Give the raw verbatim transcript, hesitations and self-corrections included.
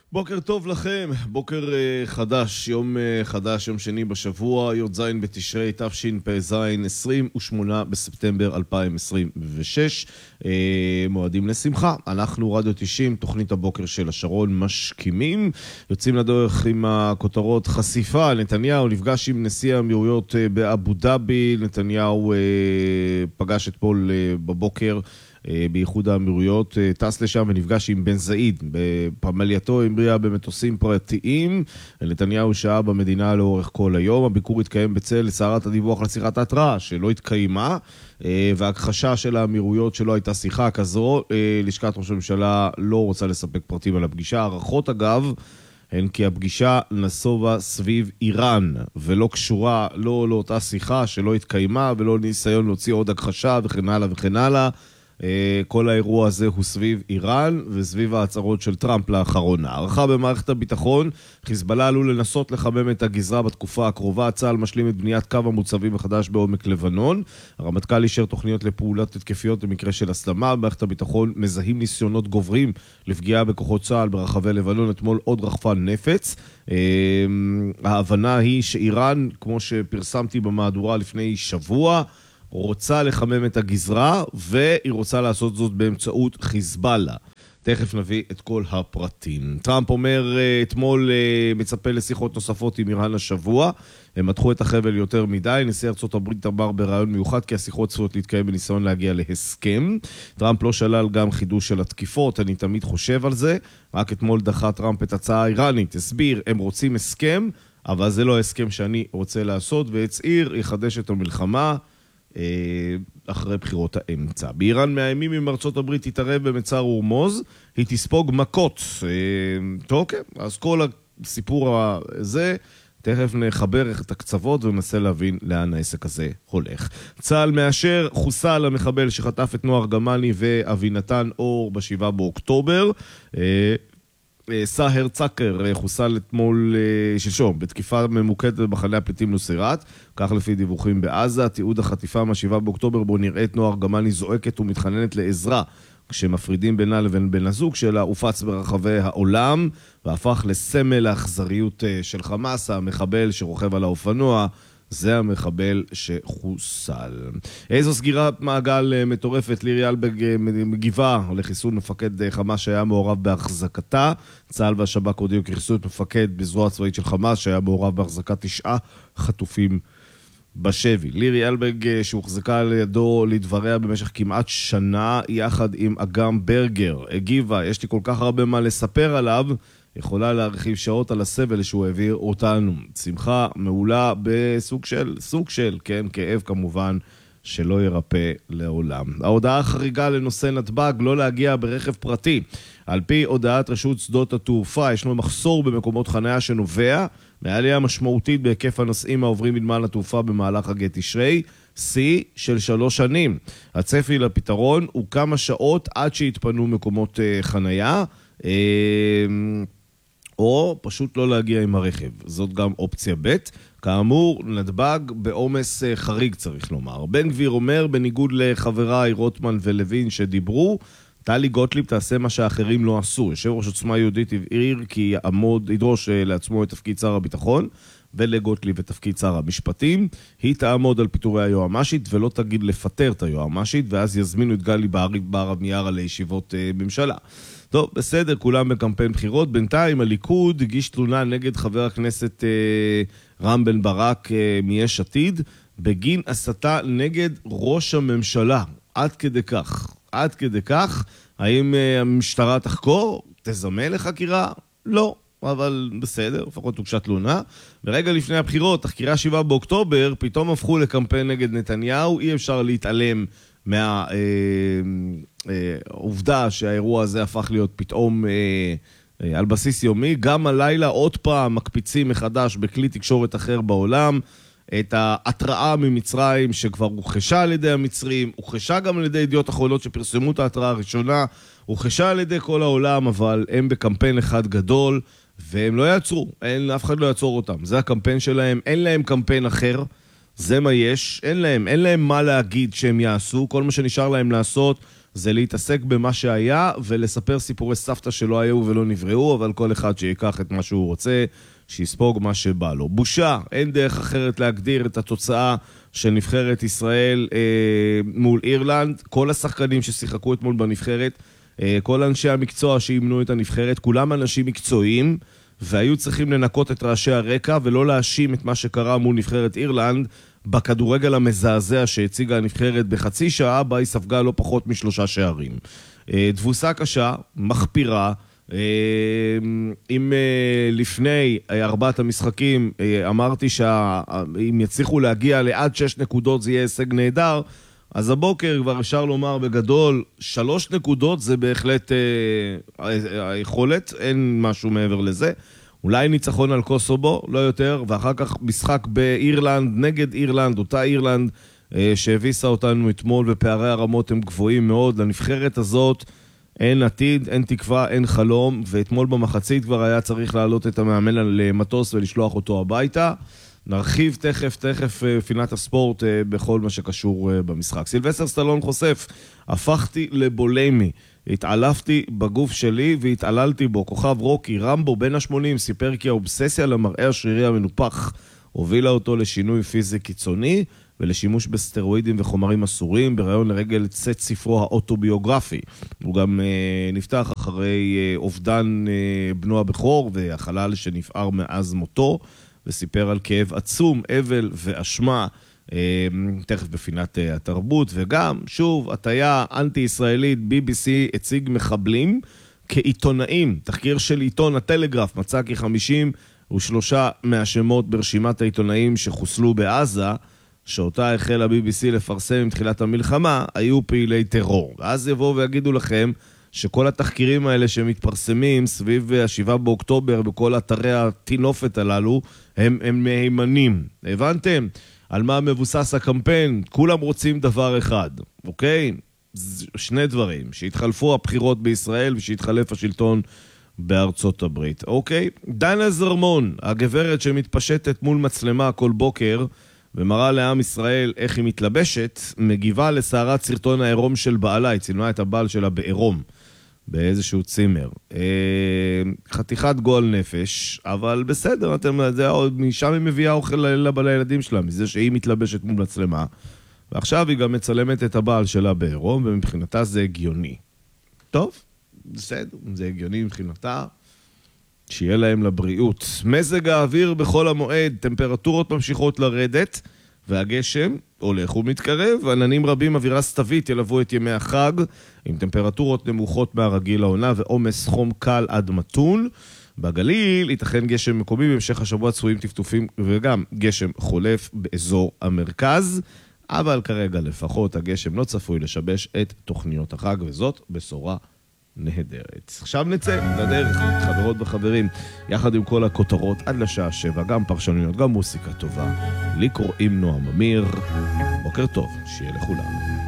בוקר טוב לכם, בוקר uh, חדש, יום uh, חדש, יום שני בשבוע, י"ז בתשרי תשפ"ז, עשרים ושמונה בספטמבר אלפיים עשרים ושש, uh, מועדים לשמחה. אנחנו רדיו תשעים, תוכנית הבוקר של השרון, משכימים, יוצאים לדרך עם הכותרות חשיפה. נתניהו נפגש עם נשיא האמירויות uh, באבו דאבי. נתניהו uh, פגש אתמול uh, בבוקר בייחוד האמירויות, טס לשם ונפגש עם בן זעיד. בפמלייתו המריאה במטוסים פרטיים. נתניהו שהה במדינה לאורך כל היום. הביקור התקיים בצל סערת הדיווח על שיחת ההתראה שלא התקיימה, וההכחשה של האמירויות שלא הייתה שיחה כזו. לשכת ראש הממשלה לא רוצה לספק פרטים על הפגישה. הערכות אגב הן כי הפגישה נסובה סביב איראן, ולא קשורה לא לאותה שיחה שלא התקיימה, ולא ניסיון להוציא עוד הכחשה וכן הלאה וכן הלאה. כל האירוע הזה הוא סביב איראן וסביב ההצהרות של טראמפ לאחרונה. הערכה במערכת הביטחון, חיזבאללה עלול לנסות לחמם את הגזרה בתקופה הקרובה. צה"ל משלים את בניית קו המוצבים מחדש בעומק לבנון. הרמטכ"ל אישר תוכניות לפעולות התקפיות במקרה של הסלמה. במערכת הביטחון מזהים ניסיונות גוברים לפגיעה בכוחות צה"ל ברחבי לבנון. אתמול עוד רחפן נפץ. ההבנה היא שאיראן, כמו שפרסמתי במהדורה לפני שבוע, רוצה לחמם את הגזרה, והיא רוצה לעשות זאת באמצעות חיזבאללה. תכף נביא את כל הפרטים. טראמפ אומר אתמול מצפה לשיחות נוספות עם איראן השבוע. הם מתחו את החבל יותר מדי. נשיא ארצות הברית אמר ברעיון מיוחד כי השיחות צפויות להתקיים בניסיון להגיע להסכם. טראמפ לא שלל גם חידוש של התקיפות, אני תמיד חושב על זה. רק אתמול דחה טראמפ את הצעה האיראנית. הסביר, הם רוצים הסכם, אבל זה לא ההסכם שאני רוצה לעשות, והצעיר יחדש את המלחמה אחרי בחירות האמצע. באיראן מאיימים אם ארצות הברית תתערב במצר הורמוז, היא תספוג מכות. טוב, אוקיי, אז כל הסיפור הזה, תכף נחבר את הקצוות וננסה להבין לאן העסק הזה הולך. צה"ל מאשר חוסל המחבל שחטף את נוער גמני ואבינתן אור בשבעה באוקטובר. סאהר צקר חוסל אתמול שלשום בתקיפה ממוקדת במחנה הפליטים נוסרת, כך לפי דיווחים בעזה. תיעוד החטיפה מהשבעה באוקטובר בו נראית נוער גמני זועקת ומתחננת לעזרה כשמפרידים בינה לבין בן הזוג שלה, הופץ ברחבי העולם והפך לסמל האכזריות של חמאס. המחבל שרוכב על האופנוע זה המחבל שחוסל. איזו סגירת מעגל מטורפת. לירי אלבג מגיבה לחיסול מפקד חמאס שהיה מעורב בהחזקתה. צה"ל והשב"כ הודיעו כי חיסלו את מפקד בזרוע הצבאית של חמאס שהיה מעורב בהחזקת תשעה חטופים בשבי. לירי אלבג שהוחזקה על ידו לדבריה במשך כמעט שנה יחד עם אגם ברגר הגיבה, יש לי כל כך הרבה מה לספר עליו, יכולה להרחיב שעות על הסבל שהוא העביר אותנו. שמחה מעולה בסוג של, סוג של, כן, כאב כמובן, שלא ירפא לעולם. ההודעה החריגה לנושא נתב"ג, לא להגיע ברכב פרטי. על פי הודעת רשות שדות התעופה, ישנו מחסור במקומות חניה שנובע מעלייה משמעותית בהיקף הנוסעים העוברים מנמל התעופה במהלך חגי תשרי, שיא של שלוש שנים. הצפי לפתרון הוא כמה שעות עד שיתפנו מקומות חניה, או פשוט לא להגיע עם הרכב. זאת גם אופציה ב'. כאמור, נתב"ג בעומס חריג צריך לומר. בן גביר אומר, בניגוד לחבריי רוטמן ולוין שדיברו, טלי גוטליב תעשה מה שאחרים לא עשו. יושב ראש עוצמה יהודית הבהיר כי יעמוד, ידרוש לעצמו את תפקיד שר הביטחון, ולגוטליב את תפקיד שר המשפטים. היא תעמוד על פיטורי היועמ"שית ולא תגיד לפטר את היועמ"שית, ואז יזמינו את גלי בהרב מיארה לישיבות ממשלה. טוב, בסדר, כולם בקמפיין בחירות. בינתיים הליכוד הגיש תלונה נגד חבר הכנסת אה, רם בן ברק אה, מיש עתיד, בגין הסתה נגד ראש הממשלה. עד כדי כך. עד כדי כך. האם אה, המשטרה תחקור? תזמן לחקירה? לא. אבל בסדר, לפחות הוגשה תלונה. ברגע לפני הבחירות, תחקירי שבעה באוקטובר, פתאום הפכו לקמפיין נגד נתניהו. אי אפשר להתעלם מהעובדה שהאירוע הזה הפך להיות פתאום על בסיס יומי. גם הלילה עוד פעם מקפיצים מחדש בכלי תקשורת אחר בעולם את ההתראה ממצרים שכבר הוכחה על ידי המצרים, הוכחה גם על ידי ידיעות אחרונות שפרסמו את ההתראה הראשונה, הוכחה על ידי כל העולם, אבל הם בקמפיין אחד גדול והם לא יעצרו, אין, אף אחד לא יעצור אותם. זה הקמפיין שלהם, אין להם קמפיין אחר. זה מה יש, אין להם, אין להם מה להגיד שהם יעשו, כל מה שנשאר להם לעשות זה להתעסק במה שהיה ולספר סיפורי סבתא שלא היו ולא נבראו, אבל כל אחד שיקח את מה שהוא רוצה, שיספוג מה שבא לו. בושה, אין דרך אחרת להגדיר את התוצאה של נבחרת ישראל אה, מול אירלנד. כל השחקנים ששיחקו אתמול בנבחרת, אה, כל אנשי המקצוע שימנו את הנבחרת, כולם אנשים מקצועיים, והיו צריכים לנקות את רעשי הרקע ולא להאשים את מה שקרה מול נבחרת אירלנד בכדורגל המזעזע שהציגה הנבחרת בחצי שעה, בה היא ספגה לא פחות משלושה שערים. דבוסה קשה, מחפירה, אם לפני ארבעת המשחקים אמרתי שאם יצליחו להגיע לעד שש נקודות זה יהיה הישג נהדר, אז הבוקר כבר אפשר לומר בגדול, שלוש נקודות זה בהחלט היכולת, אין משהו מעבר לזה. אולי ניצחון על קוסובו, לא יותר, ואחר כך משחק באירלנד, נגד אירלנד, אותה אירלנד אה, שהביסה אותנו אתמול, ופערי הרמות הם גבוהים מאוד. לנבחרת הזאת אין עתיד, אין תקווה, אין חלום, ואתמול במחצית כבר היה צריך לעלות את המאמן למטוס ולשלוח אותו הביתה. נרחיב תכף, תכף פינת הספורט אה, בכל מה שקשור אה, במשחק. סילבסטר סטלון חושף, הפכתי לבולמי. התעלפתי בגוף שלי והתעללתי בו. כוכב רוקי, רמבו, בן ה-שמונים, סיפר כי האובססיה למראה השרירי המנופח הובילה אותו לשינוי פיזי קיצוני ולשימוש בסטרואידים וחומרים אסורים בראיון לרגל צאת ספרו האוטוביוגרפי. הוא גם אה, נפתח אחרי אה, אובדן אה, בנו הבכור והחלל שנפער מאז מותו, וסיפר על כאב עצום, אבל ואשמה, תכף בפינת התרבות. וגם, שוב, הטיה אנטי-ישראלית, בי בי סי הציג מחבלים כעיתונאים. תחקיר של עיתון הטלגרף מצא כי חמישים ושלושה מהשמות ברשימת העיתונאים שחוסלו בעזה, שאותה החל ה-בי בי סי לפרסם עם תחילת המלחמה, היו פעילי טרור. אז יבואו ויגידו לכם שכל התחקירים האלה שמתפרסמים סביב השבעה באוקטובר בכל אתרי התינופת הללו, הם, הם מהימנים. הבנתם? על מה מבוסס הקמפיין? כולם רוצים דבר אחד, אוקיי? שני דברים, שהתחלפו הבחירות בישראל ושהתחלף השלטון בארצות הברית, אוקיי? דנה זרמון, הגברת שמתפשטת מול מצלמה כל בוקר ומראה לעם ישראל איך היא מתלבשת, מגיבה לסערת סרטון העירום של בעלה. היא צילמה את הבעל שלה בעירום באיזשהו צימר. חתיכת גועל נפש, אבל בסדר, אתם, זה עוד, משם היא מביאה אוכל לילדים שלה, מזה שהיא מתלבשת מול מצלמה, ועכשיו היא גם מצלמת את הבעל שלה בעירום, ומבחינתה זה הגיוני. טוב, בסדר, זה הגיוני מבחינתה, שיהיה להם לבריאות. מזג האוויר בכל המועד, טמפרטורות ממשיכות לרדת, והגשם הולך ומתקרב, עננים רבים אווירה סתווית ילוו את ימי החג, עם טמפרטורות נמוכות מהרגיל העונה ועומס חום קל עד מתון. בגליל ייתכן גשם מקומי, בהמשך השבוע צפויים טפטופים וגם גשם חולף באזור המרכז, אבל כרגע לפחות הגשם לא צפוי לשבש את תוכניות החג, וזאת בשורה נהדרת. עכשיו נצא לדרך, חברות וחברים, יחד עם כל הכותרות עד לשעה שבע, גם פרשנויות, גם מוסיקה טובה. לי קוראים נועם אמיר. בוקר טוב, שיהיה לכולם.